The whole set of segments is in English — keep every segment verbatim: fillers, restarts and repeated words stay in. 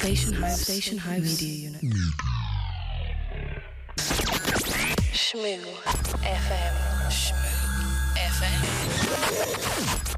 Station House, Station House Media Unit. Shmoo F M. Shmoo F M.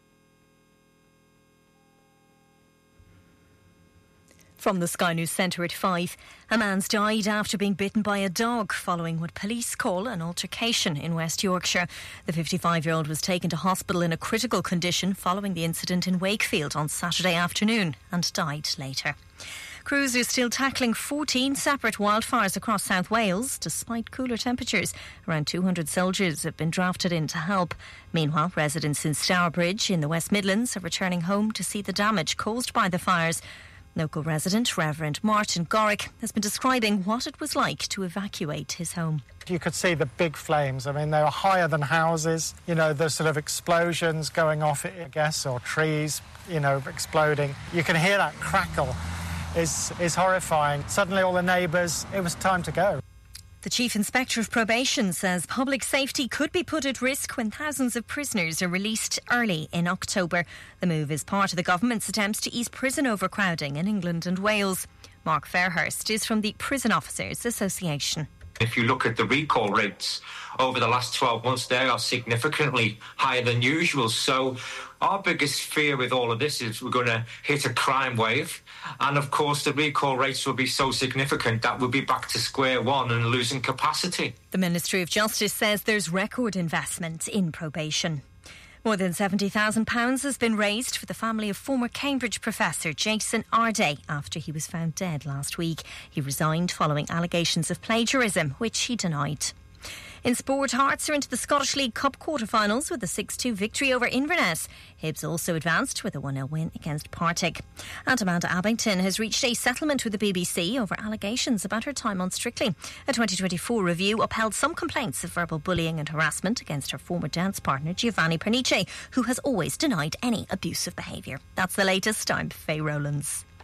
From the Sky News Centre at five, a man's died after being bitten by a dog following what police call an altercation in West Yorkshire. The fifty-five-year-old was taken to hospital in a critical condition following the incident in Wakefield on Saturday afternoon and died later. Crews are still tackling fourteen separate wildfires across South Wales. Despite cooler temperatures, around two hundred soldiers have been drafted in to help. Meanwhile, residents in Stourbridge in the West Midlands are returning home to see the damage caused by the fires. Local resident Reverend Martin Gorick has been describing what it was like to evacuate his home. You could see the big flames. I mean, they were higher than houses. You know, the sort of explosions going off, I guess, or trees, you know, exploding. You can hear that crackle. Is is horrifying. Suddenly all the neighbours, it was time to go. The Chief Inspector of Probation says public safety could be put at risk when thousands of prisoners are released early in October. The move is part of the government's attempts to ease prison overcrowding in England and Wales. Mark Fairhurst is from the Prison Officers Association. If you look at the recall rates over the last twelve months, they are significantly higher than usual. So our biggest fear with all of this is we're going to hit a crime wave. And of course, the recall rates will be so significant that we'll be back to square one and losing capacity. The Ministry of Justice says there's record investment in probation. More than seventy thousand pounds has been raised for the family of former Cambridge professor Jason Arday after he was found dead last week. He resigned following allegations of plagiarism, which he denied. In sport, Hearts are into the Scottish League Cup quarter-finals with a six two victory over Inverness. Hibs also advanced with a one nil win against Partick. And Amanda Abington has reached a settlement with the B B C over allegations about her time on Strictly. A twenty twenty-four review upheld some complaints of verbal bullying and harassment against her former dance partner Giovanni Pernice, who has always denied any abusive behaviour. That's the latest. I'm Faye Rowlands.